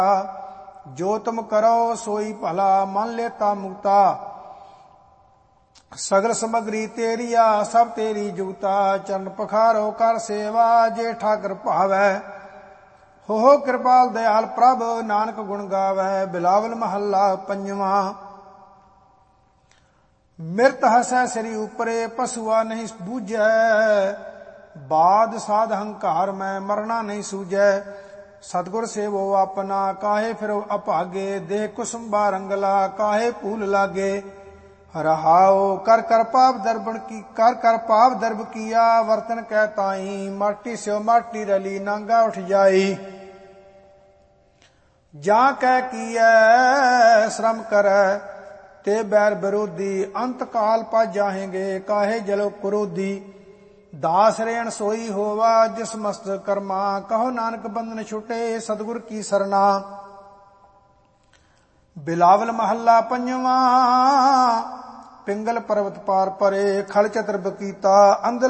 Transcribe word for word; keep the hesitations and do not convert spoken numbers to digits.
ਜੋ ਤੁਮ ਕਰੋ ਸੋਈ ਭਲਾ, ਮਨ ਲੇਤਾ ਮੁਕਤਾ। ਸਗਲ ਸਮਗਰੀ ਤੇਰੀਆ, ਸਭ ਤੇਰੀ ਜੁਗਤਾ। ਚਰਨ ਪਖਾਰੋ ਕਰ ਸੇਵਾ, ਜੇ ਠਾਕਰ ਭਾਵੈ। ਹੋ ਹੋ ਕਿਰਪਾਲ ਦਇਆਲ ਪ੍ਰਭ, ਨਾਨਕ ਗੁਣ ਗਾਵੈ। ਬਿਲਾਵਲ ਮਹੱਲਾ ਪੰਜਵਾਂ। ਮਿਰਤ ਹਸੈ ਸ੍ਰੀ ਉਪਰੇ, ਪਸੂਆ ਨਹੀਂ ਬੂਝੈ। ਬਾਦ ਸਾਧ ਹੰਕਾਰ ਮੈਂ, ਮਰਨਾ ਨਹੀਂ ਸੂਝੈ। ਸਤਿਗੁਰ ਸੇਵੋ ਆਪਣਾ, ਕਾਹੇ ਫਿਰੋ ਅਭਾਗੇ। ਦੇਹ ਕੁਸੁਮ ਬਾਰੰਗਲਾ, ਕਾਹੇ ਭੂਲ ਲਾਗੇ। ਰਹਾਉ ਕਰ ਕਰ ਪਾਪ ਦਰਬਣ ਕੀ, ਕਰ ਕਰ ਪਾਪ ਦਰਬ ਕੀਆ। ਵਰਤਨ ਕਹਿ ਤਾਈ, ਮਾਟੀ ਸਿਓ ਮਾਟੀ ਰਲੀ, ਨਾਂਗਾ ਉਠ ਜਾਈ। ਜਾਂ ਕਹਿ ਕੀਐ ਸ਼ਰਮ ਕਰੈ, ਤੇ ਬੈਰ ਵਿਰੋਧੀ। ਅੰਤ ਕਾਲ ਪਾ ਜਾਹੇਂਗੇ, ਕਾਹੇ ਜਲੋ ਕ੍ਰੋਧੀ। ਦਾਸ ਰੇਣ ਸੋਈ ਹੋਵਾ, ਜਿਸ ਮਸਤਕ ਕਰਮਾ। ਕਹੋ ਨਾਨਕ ਬੰਧਨ ਛੁਟੇ, ਸਤਿਗੁਰ ਕੀ ਸਰਨਾ। ਬਿਲਾਵਲ ਮਹੱਲਾ ਪੰਜਵਾਂ। ਪਿੰਗਲ ਪਰਬਤ ਪਾਰ ਪਰੇ, ਖਲ ਚਤਰ ਬਕੀਤਾ। ਅੰਦਰ